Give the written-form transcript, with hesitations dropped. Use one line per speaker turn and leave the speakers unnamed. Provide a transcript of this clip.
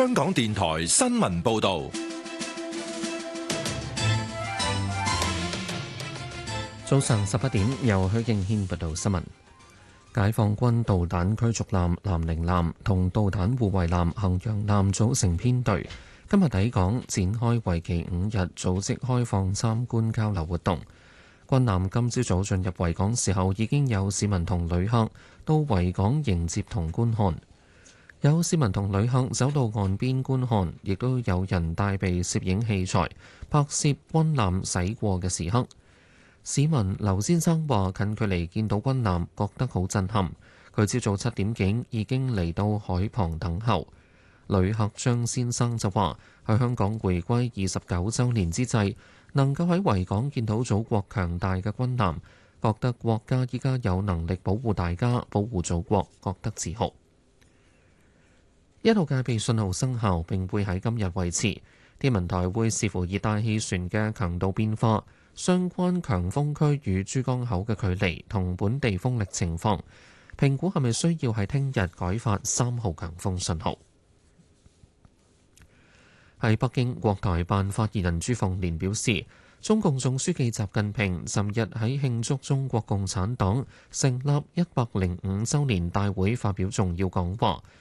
香港電台新聞報道。
早上11點，由許敬軒報道新聞。解放軍導彈驅逐艦南寧艦同導彈護衛艦衡陽艦組成編隊，今日抵港展開為期5日組織開放參觀交流活動。軍艦今朝早進入維港時候，已經有市民同旅客到維港迎接同觀看。有市民同旅客走到岸邊觀看，亦都有人帶備攝影器材拍攝軍艦駛過嘅時刻。市民劉先生話：近距離見到軍艦，覺得好震撼。佢朝早7點幾已經嚟到海旁等候。旅客張先生就話：喺香港回歸29週年之際，能夠喺維港見到祖國強大嘅軍艦，覺得國家依家有能力保護大家、保護祖國，覺得自豪。1號戒備信號生效並會喺今日維持。天文台會視乎熱帶氣旋嘅強度變化、相關強風區與珠江口嘅距離同本地風力情況，評估係咪需要喺聽日改發3號強風信號。喺北京，國台辦發言人朱鳳蓮表示，中共總書記習近平尋日喺慶祝中國共產黨成立105週年大會發表重要講話，